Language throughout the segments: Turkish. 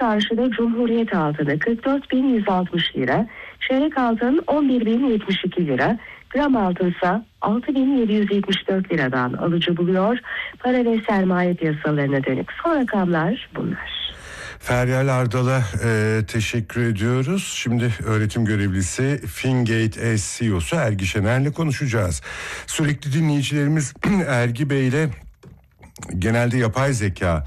çarşıda Cumhuriyet altını 44.160 lira, çeyrek altın 11.072 lira, gram altınsa 6.774 liradan alıcı buluyor. Para ve sermaye piyasalarına dönük son rakamlar bunlar. Feryal Ardal'a teşekkür ediyoruz. Şimdi öğretim görevlisi Fingate CEO'su Ergi Şener'le konuşacağız. Sürekli dinleyicilerimiz Ergi Bey'le genelde yapay zeka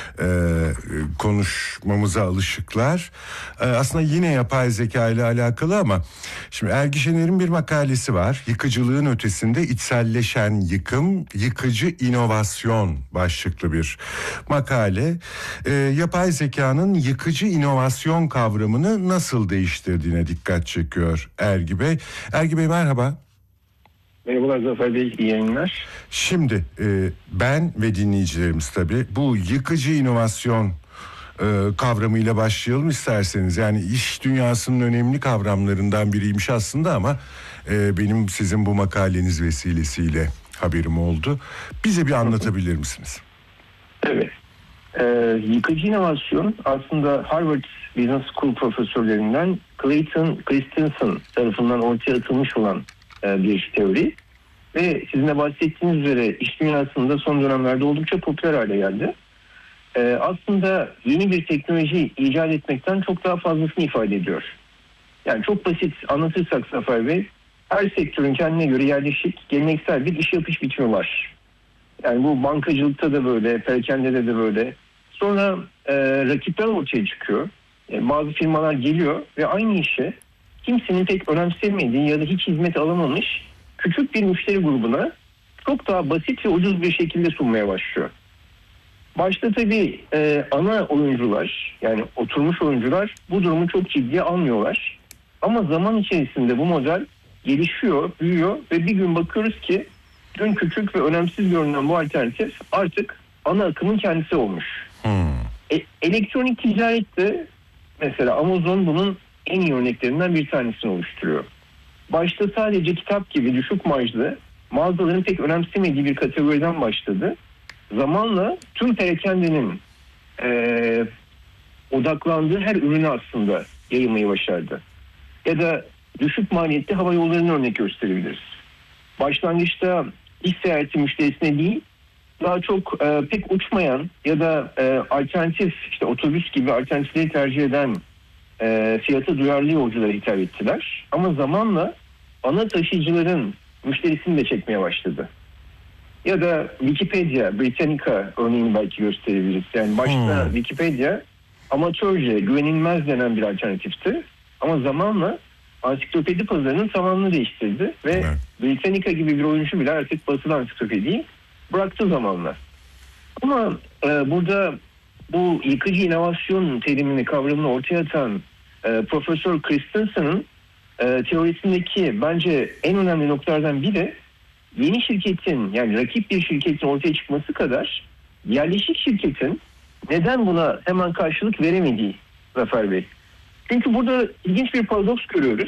konuşmamıza alışıklar. Aslında yine yapay zeka ile alakalı ama şimdi Ergi Şener'in bir makalesi var. Yıkıcılığın ötesinde içselleşen yıkım, yıkıcı inovasyon başlıklı bir makale. Yapay zekanın yıkıcı inovasyon kavramını nasıl değiştirdiğine dikkat çekiyor Ergi Bey. Ergi Bey merhaba. Merhabalar Zafer Bey, iyi yayınlar. Şimdi ben ve dinleyicilerimiz tabii bu yıkıcı inovasyon kavramıyla başlayalım isterseniz. Yani iş dünyasının önemli kavramlarından biriymiş aslında ama benim sizin bu makaleniz vesilesiyle haberim oldu. Bize bir anlatabilir misiniz? Evet. Yıkıcı inovasyon aslında Harvard Business School profesörlerinden Clayton Christensen tarafından ortaya atılmış olan bir teori ve sizin de bahsettiğiniz üzere iş dünyasında son dönemlerde oldukça popüler hale geldi. Aslında yeni bir teknoloji icat etmekten çok daha fazlasını ifade ediyor. Yani çok basit anlatırsak Zafer Bey, her sektörün kendine göre yerleşik, geleneksel bir iş yapış biçimi var. Yani bu bankacılıkta da böyle, perakendede de böyle. Sonra rakipler ortaya çıkıyor. Bazı firmalar geliyor ve aynı işe kimsenin pek önemsemediği ya da hiç hizmet alamamış küçük bir müşteri grubuna çok daha basit ve ucuz bir şekilde sunmaya başlıyor. Başta tabii ana oyuncular, yani oturmuş oyuncular bu durumu çok ciddiye almıyorlar. Ama zaman içerisinde bu model gelişiyor, büyüyor ve bir gün bakıyoruz ki dün küçük ve önemsiz görünen bu alternatif artık ana akımın kendisi olmuş. Elektronik ticarette mesela Amazon bunun en iyi örneklerinden bir tanesini oluşturuyor. Başta sadece kitap gibi düşük marjlı, mağazaların pek önemsemediği bir kategoriden başladı. Zamanla tüm perakendinin odaklandığı her ürünü aslında yayılmayı başardı. Ya da düşük maliyetli hava yollarını örnek gösterebiliriz. Başlangıçta iş seyahati müşterisine değil, daha çok pek uçmayan ya da alternatif, işte otobüs gibi alternatifleri tercih eden fiyata duyarlı yolculara hitap ettiler. Ama zamanla ana taşıyıcıların müşterisini de çekmeye başladı. Ya da Wikipedia, Britannica örneğini belki gösterebiliriz. Yani başta Wikipedia amatörce, güvenilmez denen bir alternatifti. Ama zamanla ansiklopedi pazarının tamamını değiştirdi ve Britannica gibi bir oyuncu bile artık basılı ansiklopediyi bıraktı zamanla. Ama burada bu yıkıcı inovasyon terimini, kavramını ortaya atan Profesör Christensen'ın teorisindeki bence en önemli noktalardan biri yeni şirketin, yani rakip bir şirketin ortaya çıkması kadar yerleşik şirketin neden buna hemen karşılık veremediği Zafer Bey. Çünkü burada ilginç bir paradoks görüyoruz.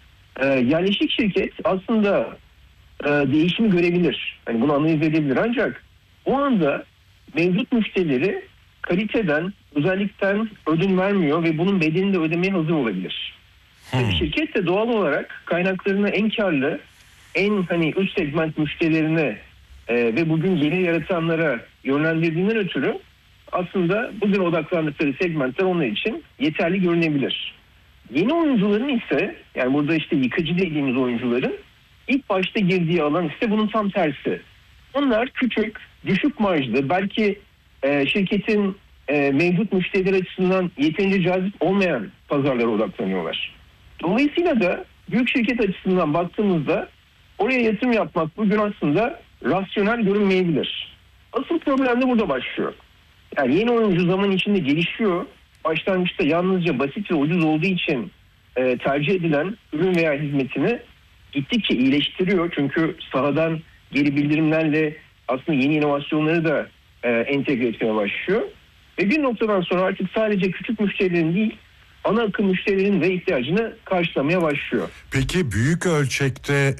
Yerleşik şirket aslında değişimi görebilir. Yani bunu analiz edebilir. Ancak o anda mevcut müşterileri kaliteden, özellikten ödün vermiyor ve bunun bedelini de ödemeye hazır olabilir. Tabii şirket de doğal olarak kaynaklarını en karlı, en üst segment müşterilerine ve bugün yeni yaratanlara yönlendirdiğinden ötürü aslında bugün odaklandıkları segmentler onlar için yeterli görünebilir. Yeni oyuncuların ise, yani burada işte yıkıcı dediğimiz oyuncuların ilk başta girdiği alan ise bunun tam tersi. Onlar küçük, düşük marjlı, belki şirketin mevcut müşteriler açısından yeterince cazip olmayan pazarlara odaklanıyorlar. Dolayısıyla da büyük şirket açısından baktığımızda oraya yatırım yapmak bugün aslında rasyonel görünmeyebilir. Asıl problem de burada başlıyor. Yani yeni oyuncu zaman içinde gelişiyor. Başlangıçta yalnızca basit ve ucuz olduğu için tercih edilen ürün veya hizmetini gittikçe iyileştiriyor. Çünkü sahadan geri bildirimlerle aslında yeni inovasyonları da entegre etmeye başlıyor. Ve bir noktadan sonra artık sadece küçük müşterilerin değil, ana akım müşterilerin de ihtiyacını karşılamaya başlıyor. Peki büyük ölçekte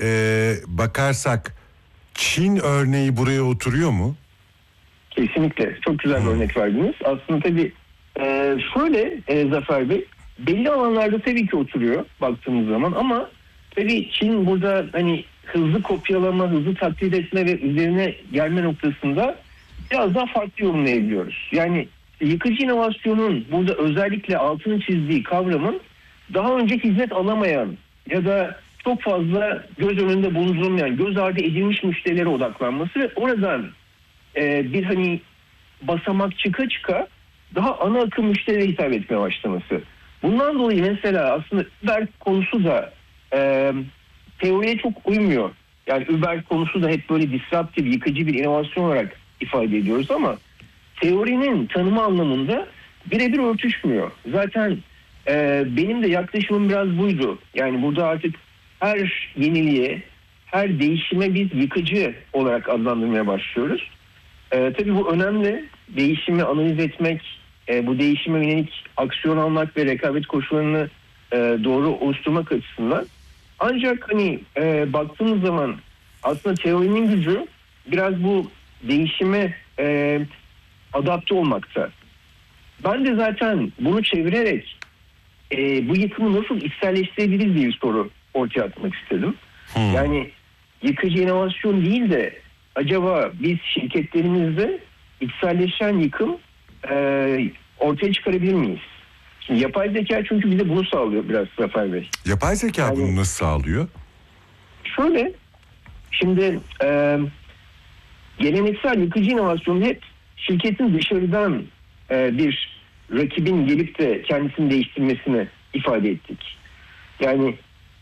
bakarsak Çin örneği buraya oturuyor mu? Kesinlikle. Çok güzel bir örnek verdiniz. Aslında tabii Şöyle Zafer Bey, belli alanlarda tabii ki oturuyor baktığımız zaman, ama tabii Çin burada hani hızlı kopyalama, hızlı taklit etme ve üzerine gelme noktasında biraz daha farklı yorumlayabiliyoruz. Yani yıkıcı inovasyonun burada özellikle altını çizdiği kavramın daha önce hizmet alamayan ya da çok fazla göz önünde bulundurulmayan, göz ardı edilmiş müşterilere odaklanması ve oradan bir hani basamak çıka çıka daha ana akım müşterilere hitap etmeye başlaması. Bundan dolayı mesela aslında Uber konusu da teoriye çok uymuyor. Yani Uber konusu da hep böyle disruptif, yıkıcı bir inovasyon olarak ifade ediyoruz ama teorinin tanımı anlamında birebir örtüşmüyor. Zaten benim de yaklaşımım biraz buydu. Yani burada artık her yeniliğe, her değişime biz yıkıcı olarak adlandırmaya başlıyoruz. Tabii bu önemli. Değişimi analiz etmek, bu değişime yönelik aksiyon almak ve rekabet koşullarını doğru oluşturmak açısından. Ancak hani baktığımız zaman aslında teorinin gücü biraz bu değişime adapte olmakta. Ben de zaten bunu çevirerek bu yıkımı nasıl içselleştirebiliriz diye bir soru ortaya atmak istedim. Yani yıkıcı inovasyon değil de acaba biz şirketlerimizde içselleşen yıkım ortaya çıkarabilir miyiz? Şimdi yapay zeka çünkü bize bunu sağlıyor biraz Zafer Bey. Yapay zeka Yani, bunu nasıl sağlıyor? Şöyle, şimdi geleneksel yıkıcı inovasyon hep şirketin dışarıdan bir rakibin gelip de kendisini değiştirmesini ifade ettik. Yani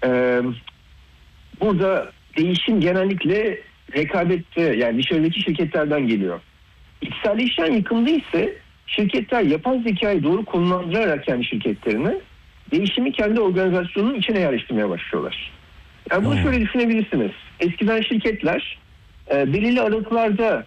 burada değişim genellikle rekabette, yani dışarıdaki şirketlerden geliyor. İçselleşen yıkımda ise şirketler yapay zekayı doğru konumlandırarak kendi şirketlerini değişimi kendi organizasyonunun içine yerleştirmeye başlıyorlar. Yani bunu şöyle düşünebilirsiniz. Eskiden şirketler belirli aralıklarda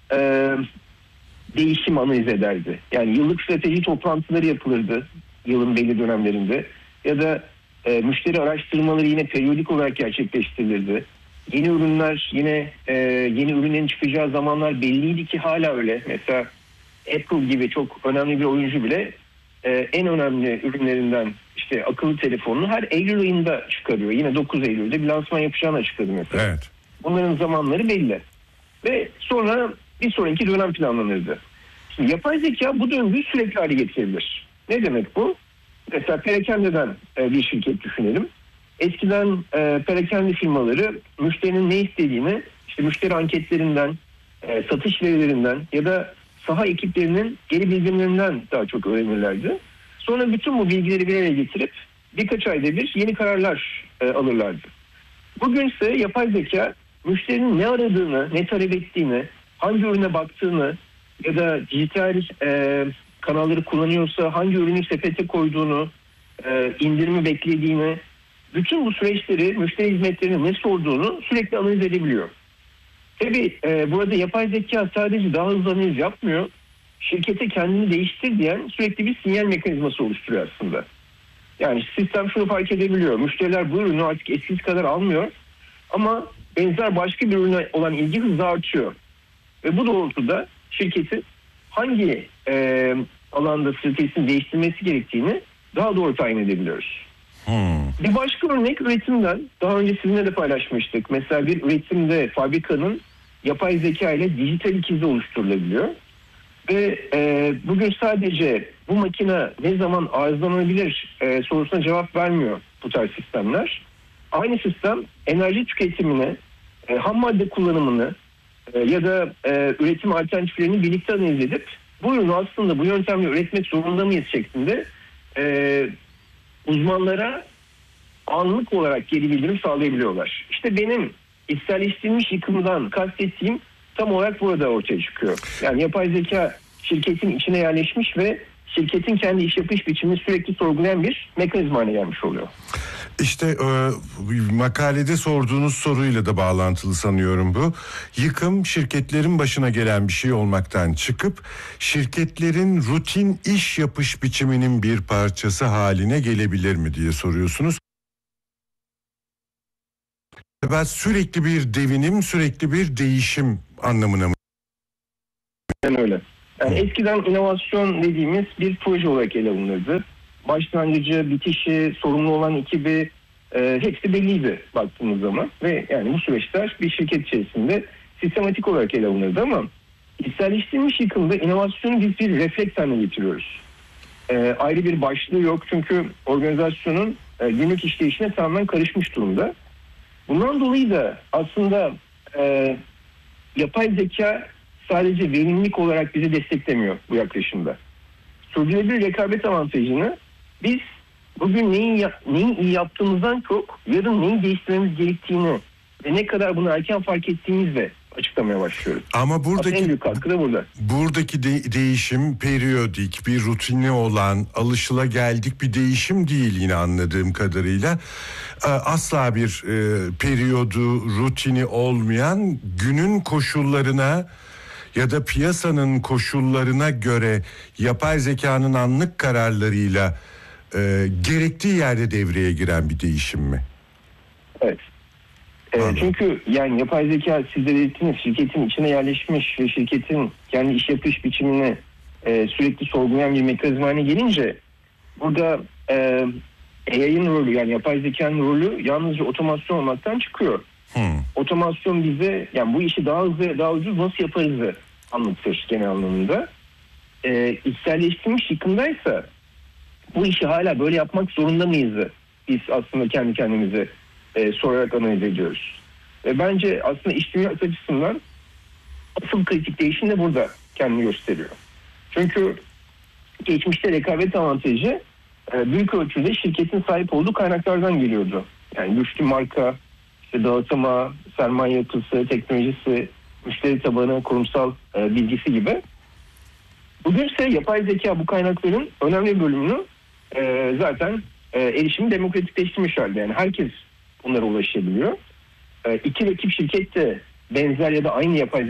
değişim analiz ederdi. Yani yıllık strateji toplantıları yapılırdı yılın belli dönemlerinde. Ya da müşteri araştırmaları yine periyodik olarak gerçekleştirilirdi. Yeni ürünler, yine yeni ürünlerin çıkacağı zamanlar belliydi ki hala öyle. Mesela Apple gibi çok önemli bir oyuncu bile en önemli ürünlerinden işte akıllı telefonunu her Eylül ayında çıkarıyor. Yine 9 Eylül'de bir lansman yapacağını açıkladı mesela. Evet. Bunların zamanları belli. Ve sonra bir sonraki dönem planlanırdı. Şimdi yapay zeka bu döngüyü sürekli hale getirebilir. Ne demek bu? Mesela perakendeden bir şirket düşünelim. Eskiden perakende firmaları müşterinin ne istediğini işte müşteri anketlerinden, satış verilerinden ya da saha ekiplerinin geri bildirimlerinden daha çok öğrenirlerdi. Sonra bütün bu bilgileri bir araya getirip birkaç ayda bir yeni kararlar alırlardı. Bugün ise yapay zeka müşterinin ne aradığını, ne talep ettiğini, hangi ürüne baktığını ya da dijital kanalları kullanıyorsa hangi ürünü sepete koyduğunu, indirimi beklediğini, bütün bu süreçleri, müşteri hizmetlerine ne sorduğunu sürekli analiz edebiliyor. Tabii burada yapay zeka sadece daha hızlı analiz yapmıyor. Şirkete kendini değiştir diyen sürekli bir sinyal mekanizması oluşturuyor aslında. Yani sistem şunu fark edebiliyor. Müşteriler bu ürünü artık eskisi kadar almıyor. Ama benzer başka bir ürüne olan ilgi hızla artıyor. Ve bu doğrultuda şirketin hangi alanda stratejisini değiştirmesi gerektiğini daha doğru tayin edebiliyoruz. Bir başka örnek üretimden. Daha önce sizinle de paylaşmıştık. Mesela bir üretimde fabrikanın yapay zeka ile dijital ikizi oluşturulabiliyor. Ve bugün sadece bu makine ne zaman arızalanabilir sorusuna cevap vermiyor bu tarz sistemler. Aynı sistem enerji tüketimini, ham madde kullanımını ya da üretim alternatiflerini birlikte analiz edip bu ürünü aslında bu yöntemle üretmek zorunda mıyız şeklinde uzmanlara anlık olarak geri bildirim sağlayabiliyorlar. İşte benim içselleştirilmiş yıkımdan kastettiğim tam olarak burada ortaya çıkıyor. Yani yapay zeka şirketin içine yerleşmiş ve şirketin kendi iş yapış biçimini sürekli sorgulayan bir mekanizma haline gelmiş oluyor. İşte makalede sorduğunuz soruyla da bağlantılı sanıyorum bu. Yıkım şirketlerin başına gelen bir şey olmaktan çıkıp şirketlerin rutin iş yapış biçiminin bir parçası haline gelebilir mi diye soruyorsunuz. Ben sürekli bir devinim, sürekli bir değişim anlamına mı? Yani öyle. Yani eskiden inovasyon dediğimiz bir proje olarak ele alınırdı. Başlangıcı, bitişi, sorumlu olan ekibi hepsi belliydi baktığımız zaman. Ve yani bu süreçler bir şirket içerisinde sistematik olarak ele alınırdı ama içselleştirilmiş yıkımda inovasyonu biz bir refleks haline getiriyoruz. Ayrı bir başlığı yok çünkü organizasyonun günlük işleyişine tamamen karışmış durumda. Bundan dolayı da aslında yapay zeka sadece verimlilik olarak bizi desteklemiyor bu yaklaşımda. Sürdürülebilir rekabet avantajını biz bugün neyi iyi yaptığımızdan çok yarın neyi değiştirmemiz gerektiğini ve ne kadar bunu erken fark ettiğimizle açıklamaya başlıyoruz. Ama buradaki en büyük katkı da burada. Buradaki değişim periyodik, bir rutini olan, alışılageldik bir değişim değil yine anladığım kadarıyla. Asla bir periyodu, rutini olmayan, günün koşullarına ya da piyasanın koşullarına göre yapay zekanın anlık kararlarıyla gerektiği yerde devreye giren bir değişim mi? Evet. Çünkü yani yapay zeka siz de dediğiniz şirketin içine yerleşmiş ve şirketin kendi iş yapış biçimini sürekli sorgulayan bir mekanizmaya gelince burada AI'ın rolü yani yapay zekanın rolü yalnızca otomasyon olmaktan çıkıyor. Otomasyon bize yani bu işi daha hızlı daha ucuz nasıl yaparızı anlatır genel anlamında. İçselleştirilmiş yıkımdaysa bu işi hala böyle yapmak zorunda mıyızı biz aslında kendi kendimize sorarak analiz ediyoruz. Bence aslında iş dünyası açısından asıl kritik değişim de burada kendini gösteriyor. Çünkü geçmişte rekabet avantajı büyük ölçüde şirketin sahip olduğu kaynaklardan geliyordu. Yani güçlü marka, işte dağıtım, sermaye yapısı, teknolojisi, müşteri tabanı, kurumsal bilgisi gibi. Bugünse yapay zeka bu kaynakların önemli bir bölümünü zaten erişimi demokratikleştirmiş halde. Yani herkes bunlara ulaşabiliyor. İki rakip şirket de benzer ya da aynı yapay